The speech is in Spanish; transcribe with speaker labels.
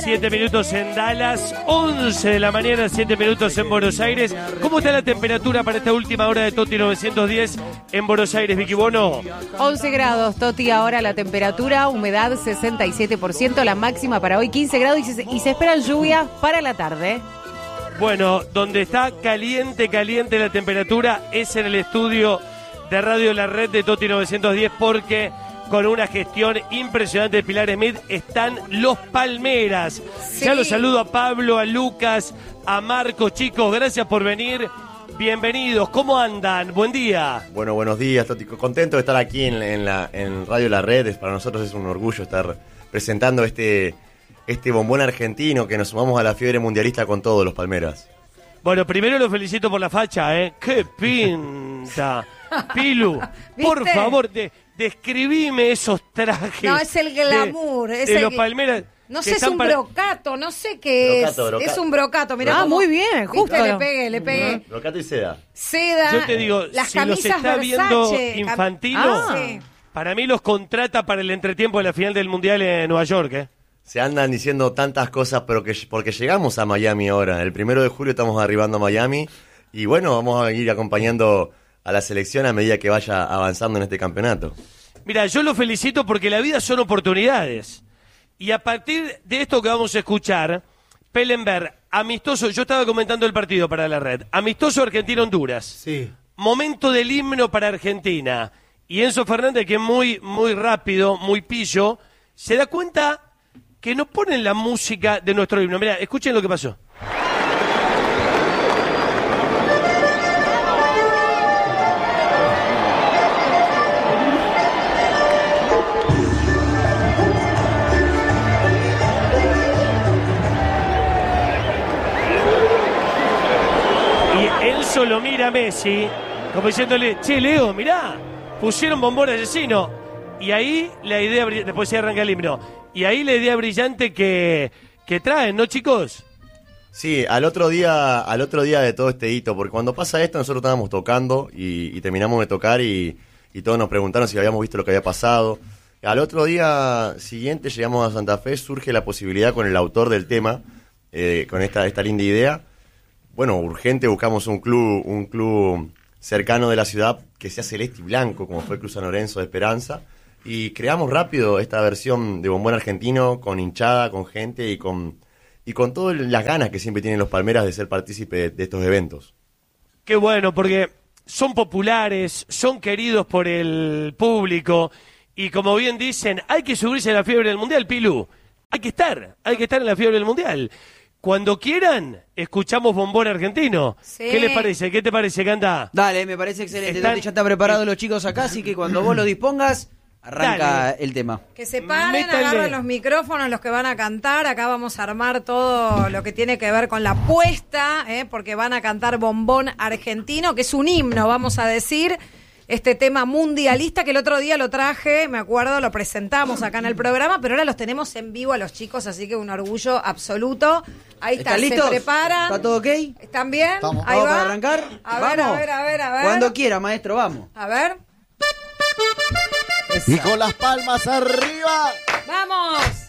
Speaker 1: 7 minutos en Dallas, 11 de la mañana, 7 minutos en Buenos Aires. ¿Cómo está la temperatura para esta última hora de Toti 910 en Buenos Aires, Vicky Bono?
Speaker 2: 11 grados, Toti, ahora la temperatura, humedad 67%, la máxima para hoy 15 grados y se esperan lluvias para la tarde.
Speaker 1: Bueno, donde está caliente la temperatura es en el estudio de Radio La Red de Toti 910 porque con una gestión impresionante de Pilar Smith están los Palmeras. Sí. Ya los saludo a Pablo, a Lucas, a Marco. Chicos, gracias por venir. Bienvenidos. ¿Cómo andan? Buen día.
Speaker 3: Bueno, buenos días, Toti. Contento de estar aquí en Radio La Red. Para nosotros es un orgullo estar presentando este bombón argentino que nos sumamos a la fiebre mundialista con todos los Palmeras.
Speaker 1: Bueno, primero los felicito por la facha, ¿eh? ¡Qué pinta! Pilu, por favor, describime esos trajes.
Speaker 4: No, es el glamour.
Speaker 1: De los Palmeras.
Speaker 4: No sé, es un brocato, no sé qué brocato. Es un brocato, mirá.
Speaker 2: Ah, muy bien, justo.
Speaker 4: Le pegué.
Speaker 3: Brocato y seda.
Speaker 1: Yo te digo,
Speaker 4: las
Speaker 1: si los está
Speaker 4: Versace,
Speaker 1: viendo Infantino,
Speaker 4: sí.
Speaker 1: Para mí los contrata para el entretiempo de la final del Mundial en Nueva York, ¿eh?
Speaker 3: Se andan diciendo tantas cosas, pero porque llegamos a Miami ahora. El 1 de julio estamos arribando a Miami y bueno, vamos a ir acompañando a la selección a medida que vaya avanzando en este campeonato.
Speaker 1: Mira, yo lo felicito porque la vida son oportunidades. Y a partir de esto que vamos a escuchar, Pellenberg, amistoso, yo estaba comentando el partido para la red, amistoso Argentina-Honduras.
Speaker 5: Sí.
Speaker 1: Momento del himno para Argentina. Y Enzo Fernández, que es muy rápido, muy pillo, se da cuenta que no ponen la música de nuestro himno. Mirá, escuchen lo que pasó. Y Enzo lo mira a Messi, como diciéndole, che, Leo, mirá, pusieron bombón asesino. Y ahí la idea, después se arranca el himno. Y ahí la idea brillante que traen, ¿no, chicos?
Speaker 3: Sí, al otro día de todo este hito, porque cuando pasa esto nosotros estábamos tocando y terminamos de tocar y todos nos preguntaron si habíamos visto lo que había pasado. Al otro día siguiente llegamos a Santa Fe, surge la posibilidad con el autor del tema, con esta linda idea. Bueno, urgente, buscamos un club cercano de la ciudad que sea celeste y blanco, como fue el Club San Lorenzo de Esperanza. Y creamos rápido esta versión de bombón argentino con hinchada, con gente y con todas las ganas que siempre tienen los Palmeras de ser partícipe de estos eventos.
Speaker 1: Qué bueno, porque son populares, son queridos por el público y como bien dicen, hay que subirse a la fiebre del Mundial, Pilu. Hay que estar en la fiebre del Mundial. Cuando quieran, escuchamos bombón argentino. Sí. ¿Qué les parece? ¿Qué te parece, Canta?
Speaker 5: Dale, me parece excelente. Ya está preparado los chicos acá, así que cuando vos lo dispongas, arranca el tema.
Speaker 4: Que se paren, agarren los micrófonos, los que van a cantar. Acá vamos a armar todo lo que tiene que ver con la puesta, porque van a cantar bombón argentino, que es un himno, vamos a decir. Este tema mundialista que el otro día lo traje, me acuerdo, lo presentamos acá en el programa, pero ahora los tenemos en vivo a los chicos, así que un orgullo absoluto. Ahí está,
Speaker 5: listos?
Speaker 4: Se preparan.
Speaker 5: ¿Está todo ok?
Speaker 4: ¿Están bien?
Speaker 5: Vamos.
Speaker 4: Ahí
Speaker 5: ¿Vamos
Speaker 4: va.
Speaker 5: para arrancar?
Speaker 4: A ver.
Speaker 5: Cuando quiera, maestro, vamos.
Speaker 4: A ver.
Speaker 6: Y con las palmas arriba.
Speaker 4: ¡Vamos!